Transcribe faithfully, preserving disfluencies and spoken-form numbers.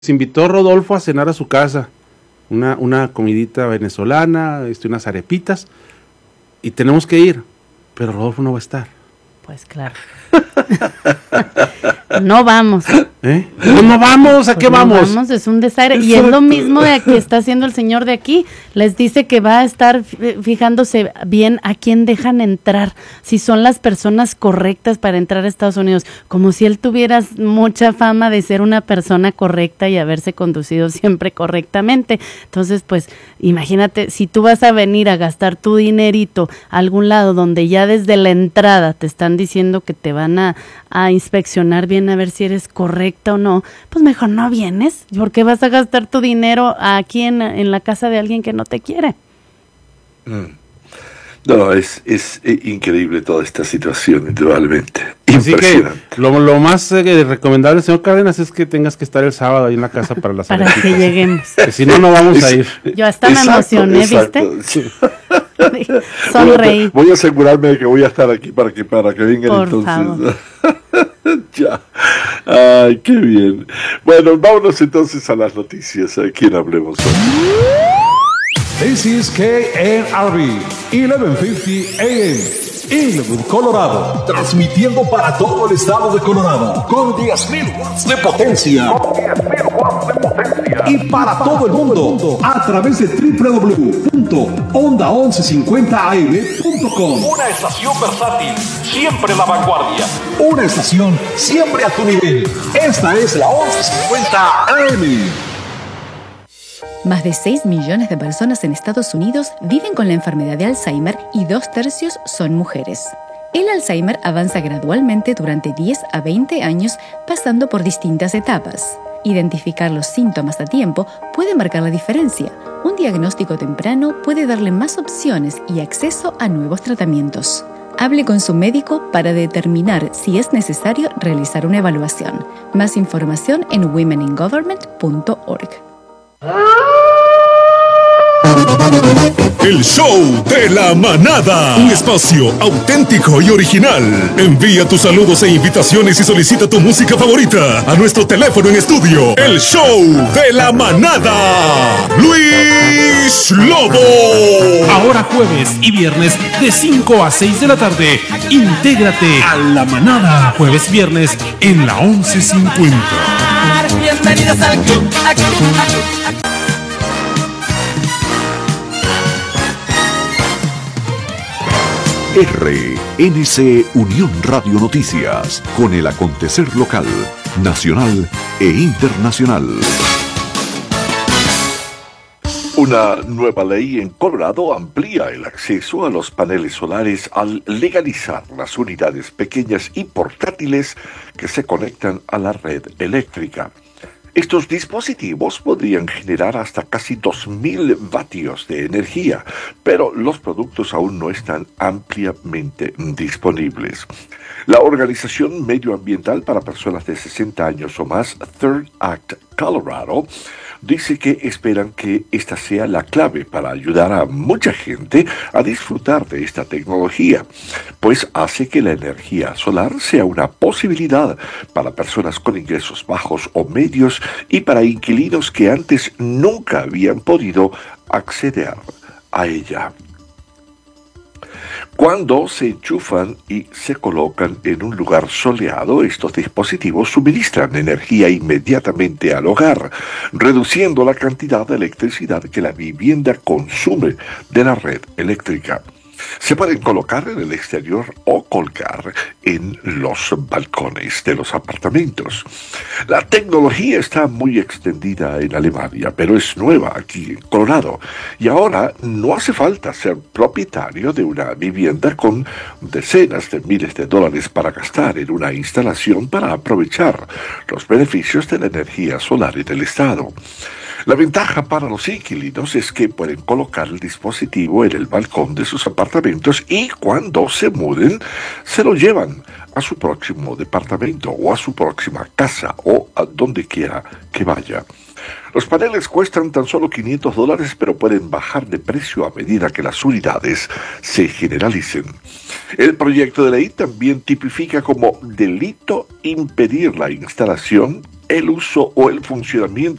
Se invitó Rodolfo a cenar a su casa, una, una comidita venezolana, este, unas arepitas, y tenemos que ir, pero Rodolfo no va a estar. Pues claro. No vamos. ¿Eh? No, no vamos, ¿a pues qué no vamos? Vamos, es un desaire. Exacto. Y es lo mismo de que está haciendo el señor de aquí. Les dice que va a estar fijándose bien a quién dejan entrar, si son las personas correctas para entrar a Estados Unidos, como si él tuviera mucha fama de ser una persona correcta y haberse conducido siempre correctamente. Entonces, pues, imagínate, si tú vas a venir a gastar tu dinerito a algún lado donde ya desde la entrada te están diciendo que te van a, a inspeccionar bien a ver si eres correcta o no, pues mejor no vienes, porque vas a gastar tu dinero aquí en, en la casa de alguien que no te quiere. Mm. No, es, es increíble toda esta situación, indudablemente. Así que lo, lo más eh, recomendable, señor Cárdenas, es que tengas que estar el sábado ahí en la casa para las Para arepitas. que lleguemos. Que si no, no vamos es, a ir. Yo hasta me exacto, emocioné, exacto. ¿viste? Sonreí. Voy a asegurarme de que voy a estar aquí para que, para que vengan. Por entonces. favor. Ya. Ay, qué bien. Bueno, vámonos entonces a las noticias. ¿A quién hablemos hoy? This is K N R B, eleven fifty A M, Inglewood, Colorado. Transmitiendo para todo el estado de Colorado con diez mil watts de potencia. Con diez mil watts de potencia. Y para todo el mundo a través de doble u doble u doble u punto onda once cincuenta a m punto com. Una estación versátil, siempre la vanguardia. Una estación siempre a tu nivel. Esta es la once cincuenta A M. Más de seis millones de personas en Estados Unidos viven con la enfermedad de Alzheimer y dos tercios son mujeres. El Alzheimer avanza gradualmente durante diez a veinte años, pasando por distintas etapas. Identificar los síntomas a tiempo puede marcar la diferencia. Un diagnóstico temprano puede darle más opciones y acceso a nuevos tratamientos. Hable con su médico para determinar si es necesario realizar una evaluación. Más información en women in government punto org. El show de la manada, un espacio auténtico y original. Envía tus saludos e invitaciones y solicita tu música favorita a nuestro teléfono en estudio. El show de la manada, Luis Lobo. Ahora jueves y viernes de cinco a seis de la tarde, intégrate a la manada. Jueves y viernes en la once cincuenta. Bienvenidos al club, al club, al club. R N C Unión Radio Noticias, con el acontecer local, nacional e internacional. Una nueva ley en Colorado amplía el acceso a los paneles solares al legalizar las unidades pequeñas y portátiles que se conectan a la red eléctrica. Estos dispositivos podrían generar hasta casi dos mil vatios de energía, pero los productos aún no están ampliamente disponibles. La organización medioambiental para personas de sesenta años o más, Third Act Colorado, dice que esperan que esta sea la clave para ayudar a mucha gente a disfrutar de esta tecnología, pues hace que la energía solar sea una posibilidad para personas con ingresos bajos o medios y para inquilinos que antes nunca habían podido acceder a ella. Cuando se enchufan y se colocan en un lugar soleado, estos dispositivos suministran energía inmediatamente al hogar, reduciendo la cantidad de electricidad que la vivienda consume de la red eléctrica. Se pueden colocar en el exterior o colgar en los balcones de los apartamentos. La tecnología está muy extendida en Alemania, pero es nueva aquí en Colorado. Y ahora no hace falta ser propietario de una vivienda con decenas de miles de dólares para gastar en una instalación para aprovechar los beneficios de la energía solar en el estado. La ventaja para los inquilinos es que pueden colocar el dispositivo en el balcón de sus apartamentos y cuando se muden, se lo llevan a su próximo departamento o a su próxima casa o a donde quiera que vaya. Los paneles cuestan tan solo quinientos dólares, pero pueden bajar de precio a medida que las unidades se generalicen. El proyecto de ley también tipifica como delito impedir la instalación el uso o el funcionamiento